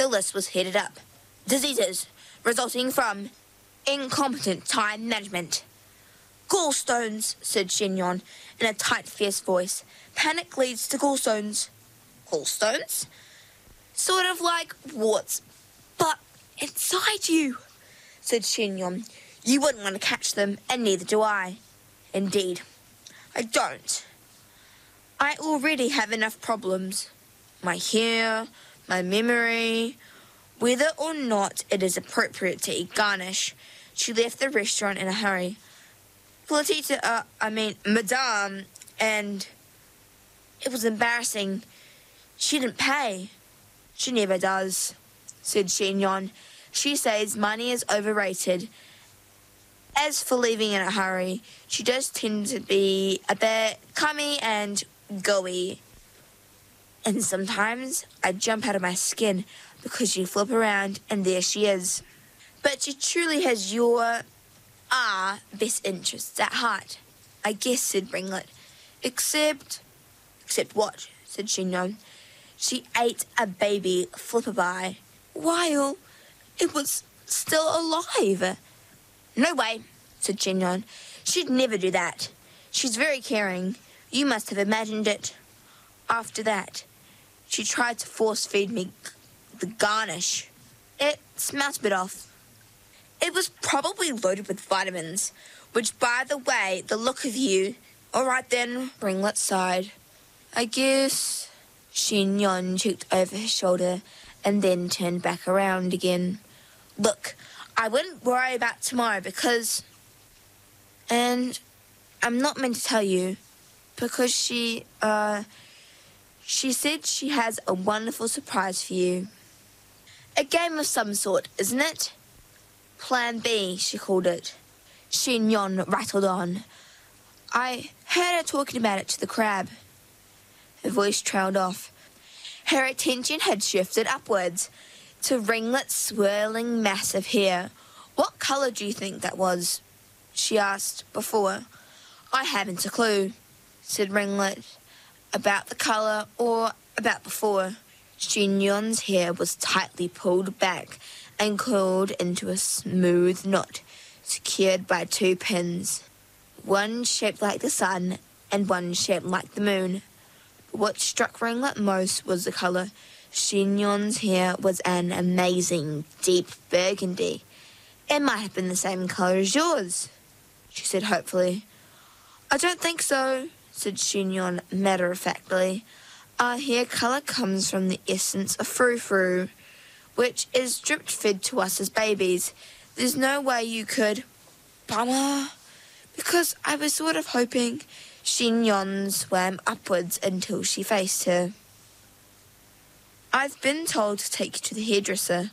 The list was headed up. Diseases resulting from incompetent time management. Gallstones, said Shen-Yon in a tight, fierce voice. Panic leads to gallstones. Gallstones? Sort of like warts, but inside you, said Shen-Yon. You wouldn't want to catch them, and neither do I. Indeed, I don't. I already have enough problems. My hair, my memory. Whether or not it is appropriate to eat garnish, she left the restaurant in a hurry. Madame, and it was embarrassing. She didn't pay. She never does, said Shen-Yon. She says money is overrated. As for leaving in a hurry, she does tend to be a bit cummy and go-y. And sometimes I jump out of my skin because you flip around and there she is. But she truly has your best interests at heart, I guess, said Ringlet. Except what? Said Shen-Yon. She ate a baby flipperby while it was still alive. No way, said Shen-Yon. She'd never do that. She's very caring. You must have imagined it. After that, she tried to force-feed me the garnish. It smelt a bit off. It was probably loaded with vitamins, which, by the way, the look of you... All right then, Ringlet sighed. I guess... Shen-Yon checked over his shoulder and then turned back around again. Look, I wouldn't worry about tomorrow because... And I'm not meant to tell you, because she said she has a wonderful surprise for you. A game of some sort, isn't it? Plan B, she called it. Shen-Yon rattled on. I heard her talking about it to the crab. Her voice trailed off. Her attention had shifted upwards to Ringlet's swirling mass of hair. What colour do you think that was? She asked before. I haven't a clue, said Ringlet. About the colour or about before? Shen-Yon's hair was tightly pulled back and coiled into a smooth knot, secured by 2 pins, one shaped like the sun and one shaped like the moon. But what struck Ringlet most was the colour. Shen-Yon's hair was an amazing deep burgundy. It might have been the same colour as yours, she said hopefully. I don't think so, said Shen-Yon matter-of-factly. Our hair colour comes from the essence of frou-frou, which is drip-fed to us as babies. There's no way you could... Bummer. Because I was sort of hoping... Shen-Yon swam upwards until she faced her. I've been told to take you to the hairdresser.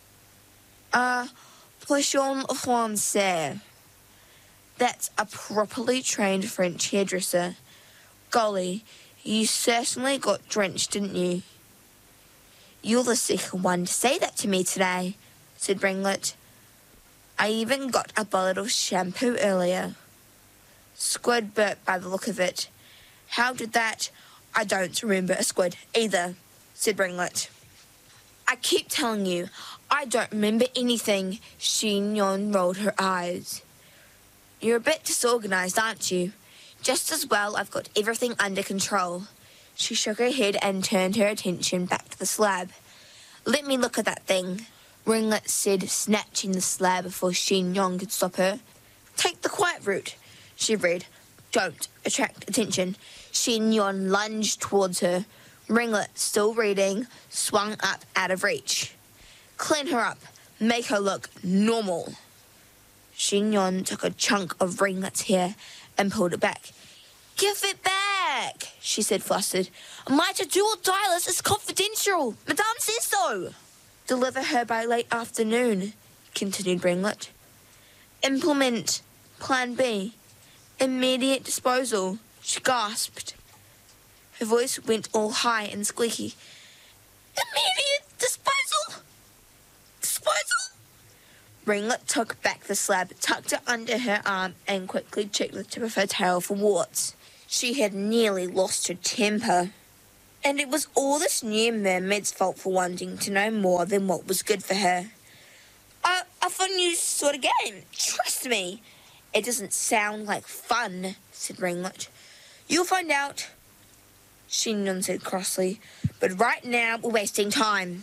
Poisson Français. That's a properly trained French hairdresser. Golly, you certainly got drenched, didn't you? You're the second one to say that to me today, said Ringlet. I even got a bottle of shampoo earlier. Squid burped by the look of it. How did that? I don't remember a squid either, said Ringlet. I keep telling you, I don't remember anything. Shen-Yon rolled her eyes. You're a bit disorganised, aren't you? Just as well I've got everything under control. She shook her head and turned her attention back to the slab. Let me look at that thing, Ringlet said, snatching the slab before Shen-Yon could stop her. Take the quiet route, she read. Don't attract attention. Shen-Yon lunged towards her. Ringlet, still reading, swung up out of reach. Clean her up. Make her look normal. Shen-Yon took a chunk of Ringlet's hair and pulled it back. Give it back, she said, flustered. My to-do or die list is confidential. Madame says so. Deliver her by late afternoon, continued Ringlet. Implement Plan B. Immediate disposal, she gasped. Her voice went all high and squeaky. Immediate disposal? Disposal? Ringlet took back the slab, tucked it under her arm, and quickly checked the tip of her tail for warts. She had nearly lost her temper. And it was all this new mermaid's fault for wanting to know more than what was good for her. A fun new sort of game. Trust me. It doesn't sound like fun, said Ringlet. You'll find out, Xinyon said crossly. But right now we're wasting time.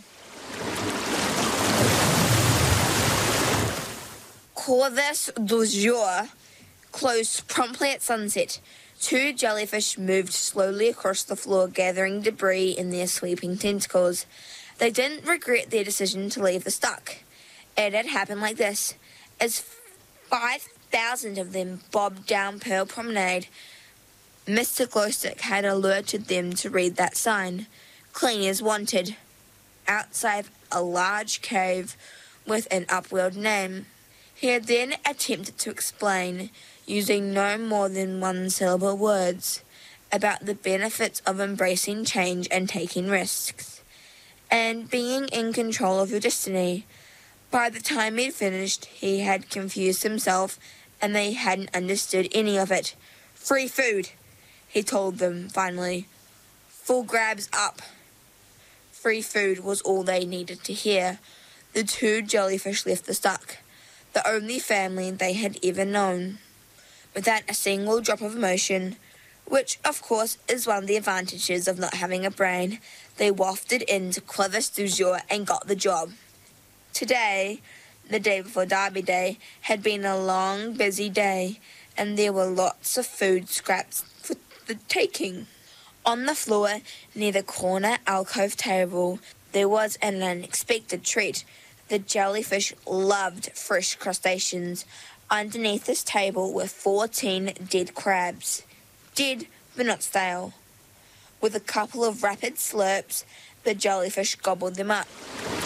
Cours du jour closed promptly at sunset. 2 jellyfish moved slowly across the floor, gathering debris in their sweeping tentacles. They didn't regret their decision to leave the stock. It had happened like this. As 5,000 of them bobbed down Pearl Promenade, Mr. Glowstick had alerted them to read that sign. Cleaners wanted. Outside a large cave with an upwelled name. He had then attempted to explain, using no more than one-syllable words, about the benefits of embracing change and taking risks, and being in control of your destiny. By the time he'd finished, he had confused himself, and they hadn't understood any of it. Free food, he told them finally. Full grabs up. Free food was all they needed to hear. The 2 jellyfish left the stock, the only family they had ever known, without a single drop of emotion, which, of course, is one of the advantages of not having a brain. They wafted into Cours du jour and got the job. Today, the day before Derby Day, had been a long, busy day, and there were lots of food scraps for the taking. On the floor, near the corner alcove table, there was an unexpected treat. The jellyfish loved fresh crustaceans. Underneath this table were 14 dead crabs. Dead, but not stale. With a couple of rapid slurps, the jellyfish gobbled them up.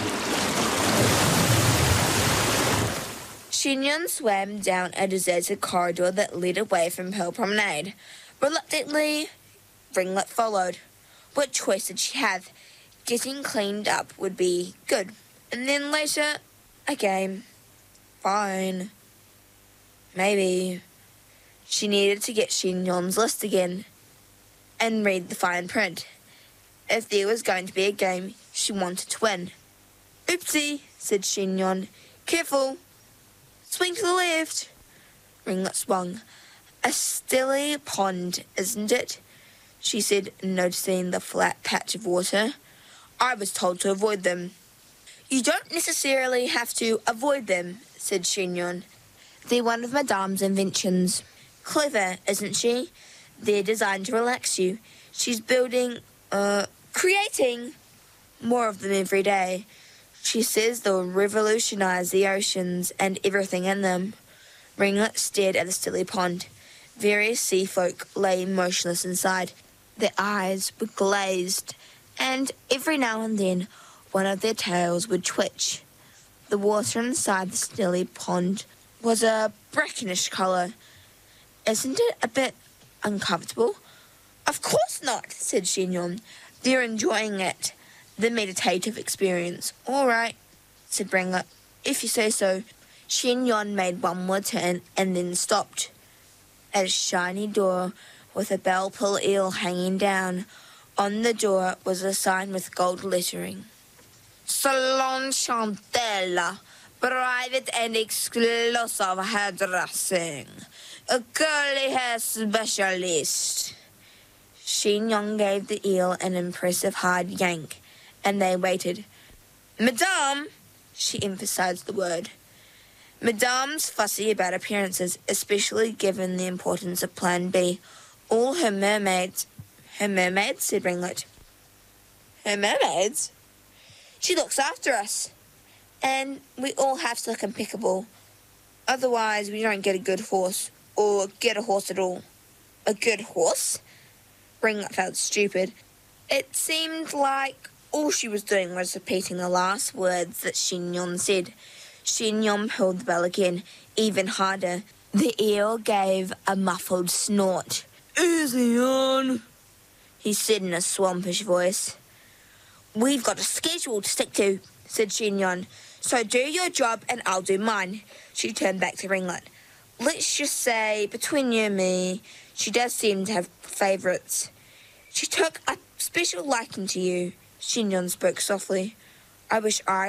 Xinyon swam down a deserted corridor that led away from Pearl Promenade. Reluctantly, Ringlet followed. What choice did she have? Getting cleaned up would be good. And then later, a game. Fine. Maybe. She needed to get Xinyon's list again and read the fine print. If there was going to be a game, she wanted to win. Oopsie, said Xinyon. Careful. Swing to the left. Ringlet swung. A stilly pond, isn't it? She said, noticing the flat patch of water. I was told to avoid them. You don't necessarily have to avoid them, said Xinyon. They're one of Madame's inventions. Clever, isn't she? They're designed to relax you. She's creating more of them every day. She says they'll revolutionize the oceans and everything in them. Ringlet stared at the stilly pond. Various sea folk lay motionless inside. Their eyes were glazed, and every now and then one of their tails would twitch. The water inside the stilly pond was a brackenish colour. Isn't it a bit uncomfortable? Of course not, said Xinyon. They're enjoying it. The meditative experience. All right, said Ringlet. If you say so. Xinyon made one more turn and then stopped. At a shiny door with a bell-pull eel hanging down. On the door was a sign with gold lettering. Salon Chantelle, private and exclusive hairdressing. A curly hair specialist. Xinyon gave the eel an impressive hard yank, and they waited. Madame, she emphasized the word. Madame's fussy about appearances, especially given the importance of Plan B. All her mermaids, said Ringlet. Her mermaids? She looks after us. And we all have to look impeccable. Otherwise, we don't get a good horse, or get a horse at all. A good horse? Ringlet felt stupid. It seemed like all she was doing was repeating the last words that Xinyon said. Xinyon pulled the bell again, even harder. The eel gave a muffled snort. Easy on, he said in a swampish voice. We've got a schedule to stick to, said Xinyon. So do your job and I'll do mine. She turned back to Ringlet. Let's just say, between you and me, she does seem to have favourites. She took a Special liking to you, Shinyon spoke softly. I wish I